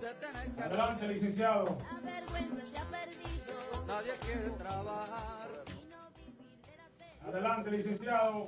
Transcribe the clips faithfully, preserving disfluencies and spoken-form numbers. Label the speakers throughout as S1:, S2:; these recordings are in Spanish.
S1: Adelante, licenciado.
S2: La vergüenza se ha perdido.
S3: Nadie quiere trabajar.
S1: Adelante, licenciado.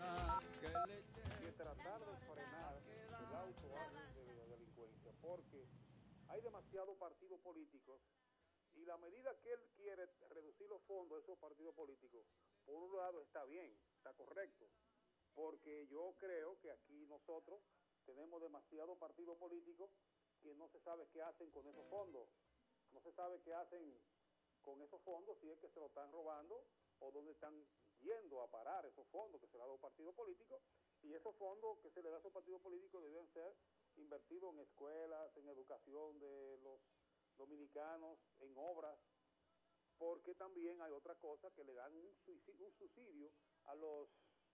S4: Que tratar de frenar el autoaje de la delincuencia, porque hay demasiados partidos políticos y la medida que él quiere reducir los fondos de esos partidos políticos, por un lado está bien, está correcto, porque yo creo que aquí nosotros tenemos demasiados partidos políticos que no se sabe qué hacen con esos fondos, no se sabe qué hacen con esos fondos, si es que se lo están robando o dónde están yendo a parar esos fondos que se le da a los partidos políticos, y esos fondos que se le da a esos partidos políticos deben ser invertidos en escuelas, en educación de los dominicanos, en obras, porque también hay otra cosa que le dan un subsidio, un subsidio a los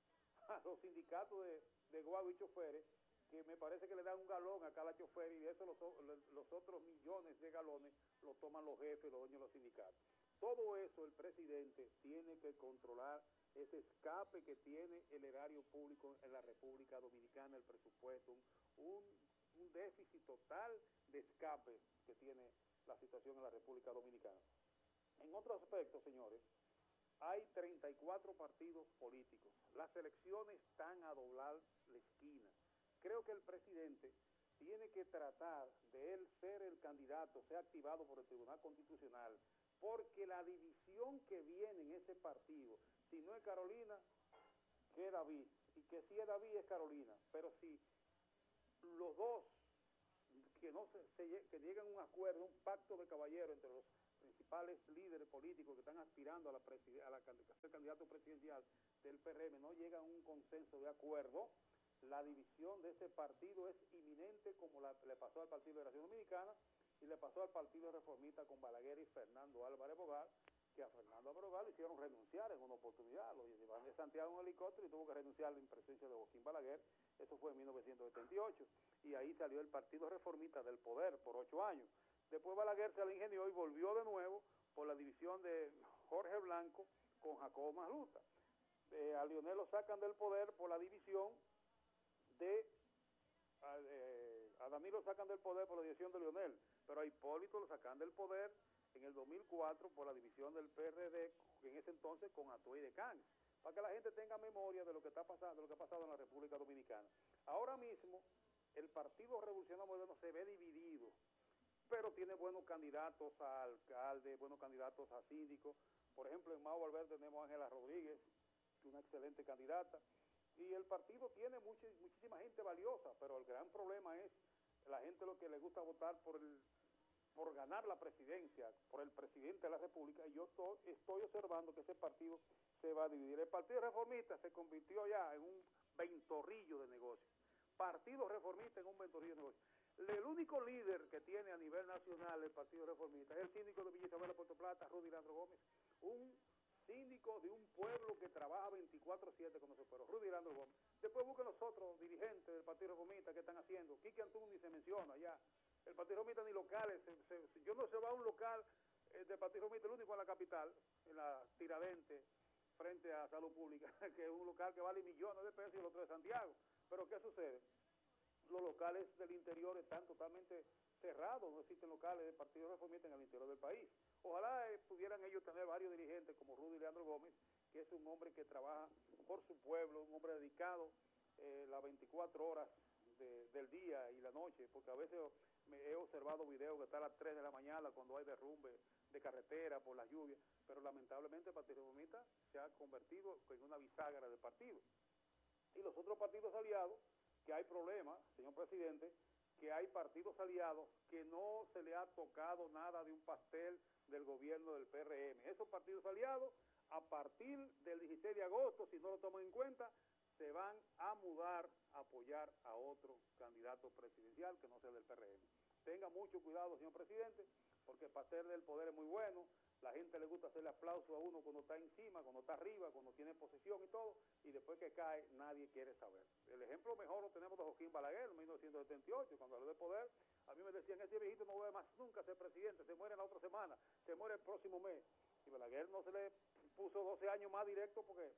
S4: a los sindicatos de, de guagua y choferes, que me parece que le dan un galón a cada chofer y de eso los, los otros millones de galones los toman los jefes, los dueños de los sindicatos. Todo eso el presidente tiene que controlar, ese escape que tiene el erario público en la República Dominicana, el presupuesto, un, un, un déficit total de escape que tiene la situación en la República Dominicana. En otro aspecto, señores, hay treinta y cuatro partidos políticos. Las elecciones están a doblar la esquina. Creo que el presidente tiene que tratar de él ser el candidato, ser activado por el Tribunal Constitucional, porque la división que viene en ese partido, si no es Carolina, que es David, y que si es David es Carolina, pero si los dos que no se, se que llegan a un acuerdo, un pacto de caballero entre los principales líderes políticos que están aspirando a la, a la a ser candidato presidencial del P R M, no llegan a un consenso de acuerdo, la división de ese partido es inminente, como la, le pasó al Partido de la Nación Dominicana y le pasó al Partido Reformista con Balaguer y Fernando Álvarez Bogal, que a Fernando Álvarez Bogal le hicieron renunciar en una oportunidad, lo llevaron de Santiago en un helicóptero y tuvo que renunciar en presencia de Joaquín Balaguer. Eso fue en mil novecientos setenta y ocho, y ahí salió el Partido Reformista del poder por ocho años. Después Balaguer se la ingenió y volvió de nuevo por la división de Jorge Blanco con Jacobo Magluta. Eh, a Lionel lo sacan del poder por la división de a, eh, a Danilo lo sacan del poder por la división de Lionel, pero a Hipólito lo sacan del poder en el dos mil cuatro por la división del P R D, en ese entonces con Atuey de Canes, para que la gente tenga memoria de lo que está pasando, de lo que ha pasado en la República Dominicana. Ahora mismo el Partido Revolucionario Moderno se ve dividido, pero tiene buenos candidatos a alcalde, buenos candidatos a síndico. Por ejemplo, en Mao Valverde tenemos a Ángela Rodríguez, una excelente candidata, y el partido tiene mucha, muchísima gente valiosa, pero el gran problema es la gente lo que le gusta votar por el por ganar la presidencia, por el presidente de la República, y yo to, estoy observando que ese partido se va a dividir. El Partido Reformista se convirtió ya en un ventorrillo de negocios. Partido Reformista en un ventorrillo de negocios. El único líder que tiene a nivel nacional el Partido Reformista es el síndico de Villa Isabel, Puerto Plata, Rudy Leandro Gómez, un síndico de un pueblo que trabaja veinticuatro siete con nosotros, Rudy Leandro Gómez. Después busquen los otros dirigentes del Partido Reformista que están haciendo. Quique Antún ni se menciona ya. El Partido Reformista ni locales. Se, se, yo no se va a un local eh, del Partido Reformista, el único en la capital, en la Tiradentes, frente a Salud Pública, que es un local que vale millones de pesos y el otro de Santiago. Pero ¿qué sucede? Los locales del interior están totalmente cerrados, no existen locales del Partido Reformista en el interior del país. Ojalá eh, pudieran ellos tener varios dirigentes como Rudy Leandro Gómez, que es un hombre que trabaja por su pueblo, un hombre dedicado eh, las veinticuatro horas de, del día y la noche, porque a veces me he observado videos que están a las tres de la mañana cuando hay derrumbe de carretera por las lluvias, pero lamentablemente el Partido Reformista se ha convertido en una bisagra del partido. Y los otros partidos aliados, que hay problemas, señor presidente, que hay partidos aliados que no se le ha tocado nada de un pastel del gobierno del P R M. Esos partidos aliados, a partir del dieciséis de agosto, si no lo toman en cuenta, se van a mudar a apoyar a otro candidato presidencial que no sea del P R M. Tenga mucho cuidado, señor presidente, porque el pastel del poder es muy bueno. La gente le gusta hacerle aplauso a uno cuando está encima, cuando está arriba, cuando tiene posesión y todo, y después que cae nadie quiere saber. El ejemplo mejor lo tenemos de Joaquín Balaguer en mil novecientos setenta y ocho, cuando habló de poder. A mí me decían, ese viejito no vuelve más nunca a ser presidente, se muere en la otra semana, se muere el próximo mes. Y Balaguer no se le puso doce años más directo porque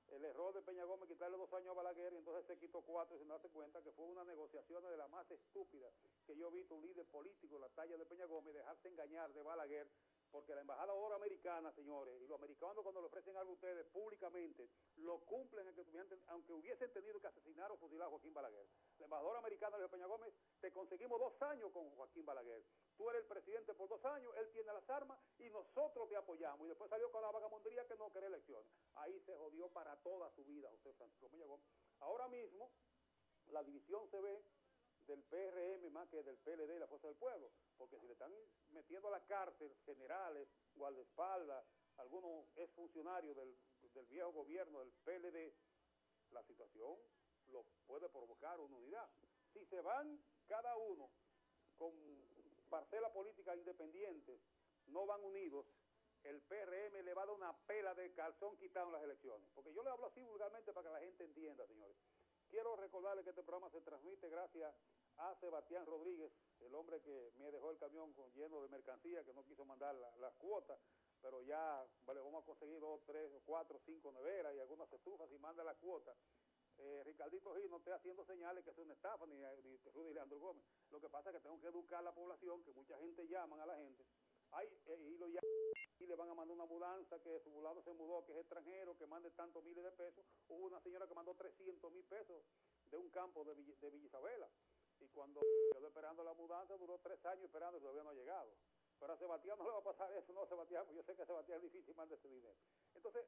S4: el error de Peña Gómez quitarle dos años a Balaguer y entonces se quitó cuatro y sin darse cuenta que fue una negociación de la más estúpida que yo he visto un líder político en la talla de Peña Gómez dejarse engañar de Balaguer, porque la embajada ahora americana, señores, y los americanos cuando le ofrecen algo a ustedes públicamente, lo cumplen aunque, aunque hubiesen tenido que asesinar o fusilar a Joaquín Balaguer. La embajadora americana le dijo a Peña Gómez, te conseguimos dos años con Joaquín Balaguer. Tú eres el presidente por dos años, él tiene las armas y nosotros te apoyamos. Y después salió con la vagabundería que no quería elecciones. Ahí se jodió para toda su vida José Francisco Peña Gómez. Ahora mismo, la división se ve del P R M más que del P L D y la Fuerza del Pueblo, porque si le están metiendo a la cárcel generales, guardaespaldas, algunos exfuncionarios del, del viejo gobierno del P L D, la situación lo puede provocar una unidad. Si se van cada uno con parcela política independiente, no van unidos, el P R M le va a dar una pela de calzón quitado en las elecciones. Porque yo le hablo así vulgarmente para que la gente entienda, señores. Quiero recordarles que este programa se transmite gracias a Sebastián Rodríguez, el hombre que me dejó el camión con, lleno de mercancía, que no quiso mandar las la cuotas, pero ya vale, vamos a conseguir dos, tres, cuatro, cinco neveras y algunas estufas y manda la cuota. Eh, Ricardito Gil no esté haciendo señales que es una estafa, ni, ni Rudy Leandro Gómez. Lo que pasa es que tengo que educar a la población, que mucha gente llaman a la gente, ay, eh, y lo llaman y le van a mandar una mudanza, que su fulano se mudó, que es extranjero, que mande tantos miles de pesos. Hubo una señora que mandó trescientos mil pesos de un campo de, Vill de Villa Isabela, y cuando quedó esperando la mudanza, duró tres años esperando y todavía no ha llegado. Pero a Sebastián no le va a pasar eso, no, Sebastián, pues yo sé que a Sebastián es difícil mandar ese dinero. Entonces,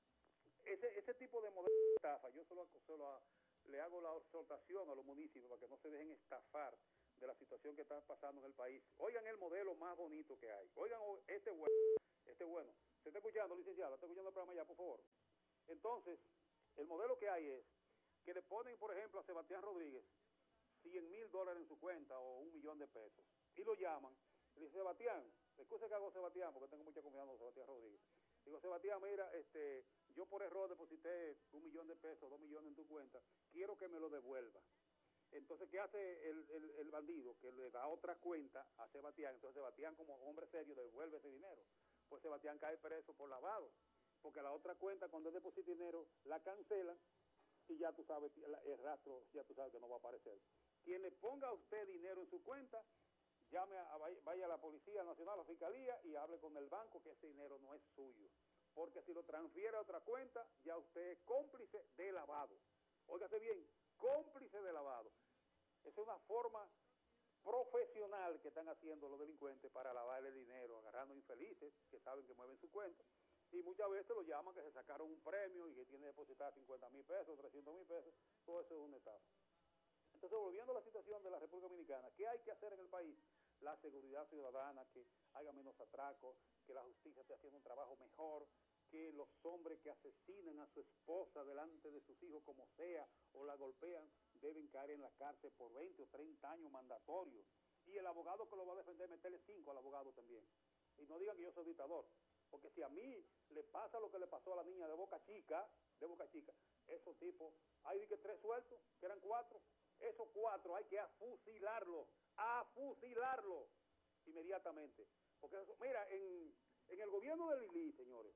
S4: ese ese tipo de modelo de estafa, yo solo, solo le hago la exhortación a los municipios para que no se dejen estafar de la situación que está pasando en el país. Oigan el modelo más bonito que hay. Oigan este bueno, este bueno. ¿Se está escuchando, licenciado? ¿Está escuchando el programa ya, por favor? Entonces, el modelo que hay es que le ponen, por ejemplo, a Sebastián Rodríguez cien mil dólares en su cuenta o un millón de pesos. Y lo llaman. Y le dice, Sebastián, excusa que hago Sebastián, porque tengo mucha confianza en Sebastián Rodríguez. Digo, Sebastián, mira, este, yo por error deposité un millón de pesos, dos millones en tu cuenta, quiero que me lo devuelva. Entonces, ¿qué hace el, el, el bandido? Que le da otra cuenta a Sebastián. Entonces, Sebastián, como hombre serio, devuelve ese dinero. Pues Sebastián cae preso por lavado, porque la otra cuenta, cuando él deposita dinero, la cancelan y ya tú sabes, el rastro, ya tú sabes que no va a aparecer. Quien le ponga a usted dinero en su cuenta, llame a, vaya a la Policía Nacional, a la Fiscalía y hable con el banco que ese dinero no es suyo. Porque si lo transfiere a otra cuenta, ya usted es cómplice de lavado. Óigase bien, cómplice de lavado. Esa es una forma profesional que están haciendo los delincuentes para lavarle dinero, agarrando infelices que saben que mueven su cuenta. Y muchas veces lo llaman que se sacaron un premio y que tiene que depositar cincuenta mil pesos, trescientos mil pesos. Todo eso es una estafa. Entonces, volviendo a la situación de la República Dominicana, ¿qué hay que hacer en el país? La seguridad ciudadana, que haya menos atracos, que la justicia esté haciendo un trabajo mejor, que los hombres que asesinan a su esposa delante de sus hijos, como sea, o la golpean, deben caer en la cárcel por veinte o treinta años mandatorios. Y el abogado que lo va a defender, meterle cinco al abogado también. Y no digan que yo soy dictador, porque si a mí le pasa lo que le pasó a la niña de Boca Chica, de Boca Chica, esos tipos, hay que tres sueltos, que eran cuatro, esos cuatro hay que afusilarlos, afusilarlos inmediatamente. Porque eso, mira, en, en el gobierno de Lili, señores,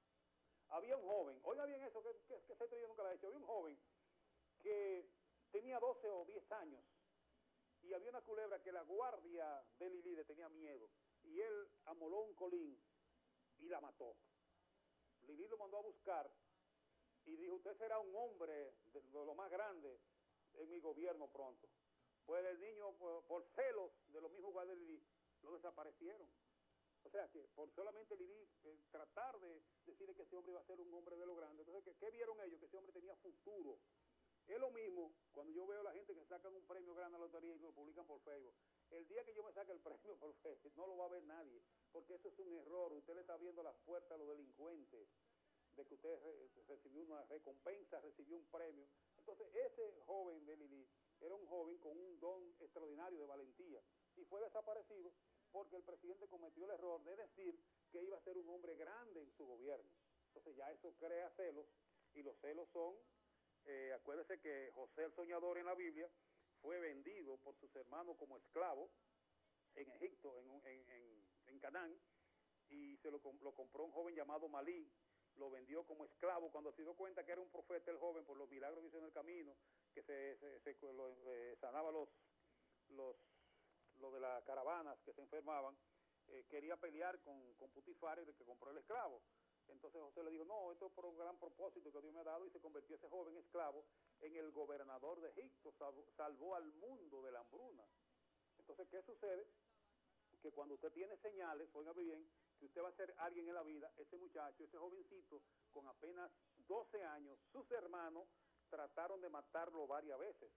S4: había un joven, oiga bien eso, que, que, que ese yo nunca lo he hecho, había un joven que tenía doce o diez años, y había una culebra que la guardia de Lili le tenía miedo, y él amoló un colín y la mató. Lili lo mandó a buscar y dijo, usted será un hombre de lo más grande en mi gobierno pronto. Pues el niño, por, por celos de los mismos guardias de Lili, lo desaparecieron. O sea que por solamente Lili eh, tratar de decirle que ese hombre iba a ser un hombre de lo grande. Entonces, ¿qué, ¿qué vieron ellos? Que ese hombre tenía futuro. Es lo mismo cuando yo veo a la gente que sacan un premio grande a la lotería y lo publican por Facebook. El día que yo me saque el premio por Facebook, no lo va a ver nadie, porque eso es un error. Usted le está viendo las puertas a los delincuentes de que usted re, recibió una recompensa, recibió un premio. Entonces, ese joven de Lili era un joven con un don extraordinario de valentía y fue desaparecido porque el presidente cometió el error de decir que iba a ser un hombre grande en su gobierno. Entonces, ya eso crea celos, y los celos son... Eh, acuérdese que José el Soñador en la Biblia fue vendido por sus hermanos como esclavo en Egipto, en, en, en, en Canaán, y se lo, lo compró un joven llamado Malí, lo vendió como esclavo, cuando se dio cuenta que era un profeta el joven por los milagros que hizo en el camino, que se, se, se lo, eh, sanaba los, los, los de las caravanas que se enfermaban, eh, quería pelear con, con Putifar, el que compró el esclavo. Entonces José le dijo, no, esto es por un gran propósito que Dios me ha dado, y se convirtió ese joven esclavo en el gobernador de Egipto, salvó, salvó al mundo de la hambruna. Entonces, ¿qué sucede? Que cuando usted tiene señales, oiga bien, que usted va a ser alguien en la vida, ese muchacho, ese jovencito, con apenas doce años, sus hermanos trataron de matarlo varias veces.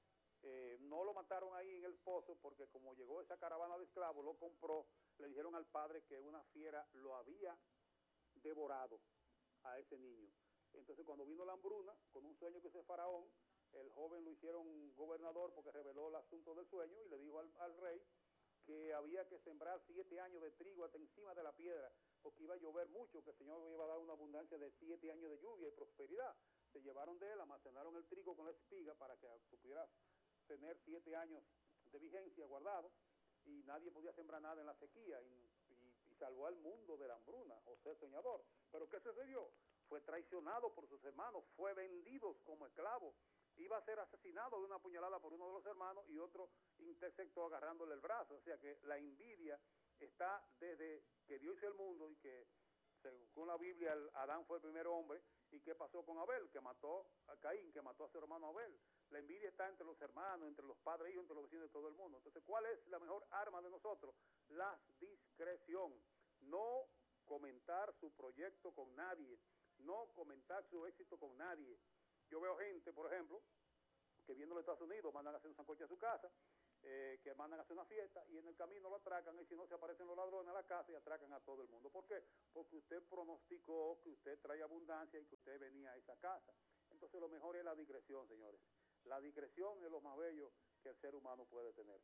S4: Eh, no lo mataron ahí en el pozo, porque como llegó esa caravana de esclavos, lo compró, le dijeron al padre que una fiera lo había devorado a ese niño. Entonces cuando vino la hambruna, con un sueño que ese faraón, el joven lo hicieron gobernador porque reveló el asunto del sueño y le dijo al, al rey que había que sembrar siete años de trigo hasta encima de la piedra, porque iba a llover mucho, que el Señor iba a dar una abundancia de siete años de lluvia y prosperidad. Se llevaron de él, almacenaron el trigo con la espiga para que tú pudieras tener siete años de vigencia guardado, y nadie podía sembrar nada en la sequía, y, y, y salvó al mundo de la hambruna, José el soñador. Pero ¿qué sucedió? Fue traicionado por sus hermanos, fue vendido como esclavo, iba a ser asesinado de una puñalada por uno de los hermanos y otro interceptó agarrándole el brazo. O sea que la envidia está desde que Dios hizo el mundo, y que según la Biblia el Adán fue el primer hombre. ¿Y qué pasó con Abel? Que mató a Caín, que mató a su hermano Abel. La envidia está entre los hermanos, entre los padres, hijos, entre los vecinos de todo el mundo. Entonces, ¿cuál es la mejor arma de nosotros? La discreción. No comentar su proyecto con nadie, no comentar su éxito con nadie. Yo veo gente, por ejemplo, que viendo los Estados Unidos mandan a hacer un sancocho a su casa, eh, que mandan a hacer una fiesta, y en el camino lo atracan, y si no se aparecen los ladrones a la casa y atracan a todo el mundo. ¿Por qué? Porque usted pronosticó que usted trae abundancia y que usted venía a esa casa. Entonces lo mejor es la discreción, señores. La discreción es lo más bello que el ser humano puede tener.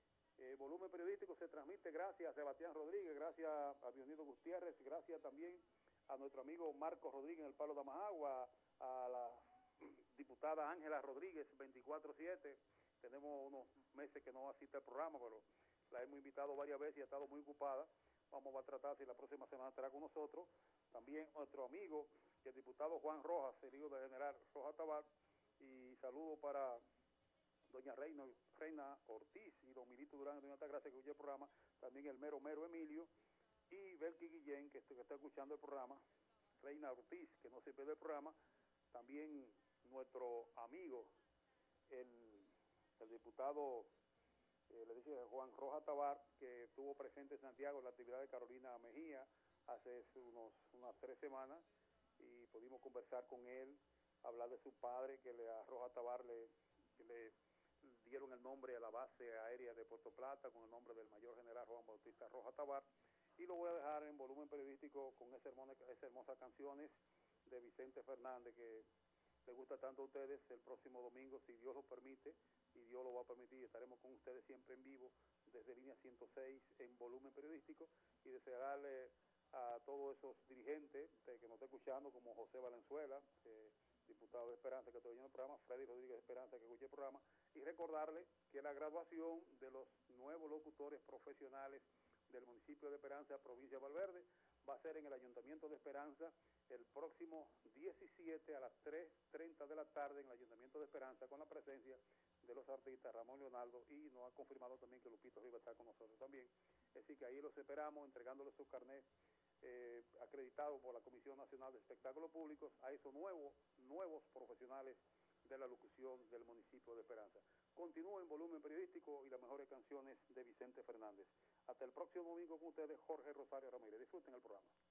S4: El volumen periodístico se transmite gracias a Sebastián Rodríguez, gracias a Dionido Gutiérrez, gracias también a nuestro amigo Marcos Rodríguez en el Palo de Amajagua, a la diputada Ángela Rodríguez, veinticuatro siete. Tenemos unos meses que no asiste al programa, pero la hemos invitado varias veces y ha estado muy ocupada. Vamos a tratar si la próxima semana estará con nosotros. También nuestro amigo, el diputado Juan Rojas, el hijo del general Rojas Tabar. Y saludo para doña Reina, Reina Ortiz y don Milito Durán, doña Altagracia, que oye el programa. También el mero mero Emilio y Belki Guillén, que, que está escuchando el programa. Reina Ortiz, que no se pierde el programa. También nuestro amigo, el, el diputado, eh, le dice Juan Rojas Tabar, que estuvo presente en Santiago en la actividad de Carolina Mejía hace unos, unas tres semanas, y pudimos conversar con él, hablar de su padre, que le, a Rojas Tabar le, que le dieron el nombre a la base aérea de Puerto Plata con el nombre del mayor general Juan Bautista Rojas Tabar. Y lo voy a dejar en volumen periodístico con esas hermosas, esas hermosas canciones de Vicente Fernández, que le gusta tanto a ustedes. El próximo domingo, si Dios lo permite, y Dios lo va a permitir, estaremos con ustedes siempre en vivo desde línea ciento seis en volumen periodístico, y desearle a todos esos dirigentes que nos está escuchando, como José Valenzuela, eh, diputado de Esperanza, que está oyendo el programa, Freddy Rodríguez de Esperanza, que escuche el programa, y recordarle que la graduación de los nuevos locutores profesionales del municipio de Esperanza, provincia de Valverde, va a ser en el Ayuntamiento de Esperanza el próximo diecisiete a las tres treinta de la tarde en el Ayuntamiento de Esperanza, con la presencia de los artistas Ramón Leonardo, y nos ha confirmado también que Lupito Rivas está con nosotros también. Así que ahí los esperamos, entregándoles sus carnets eh, acreditados por la Comisión Nacional de Espectáculos Públicos a esos nuevos, nuevos profesionales de la locución del municipio de Esperanza. Continúa en volumen periodístico y las mejores canciones de Vicente Fernández. Hasta el próximo domingo con ustedes, Jorge Rosario Ramírez. Disfruten el programa.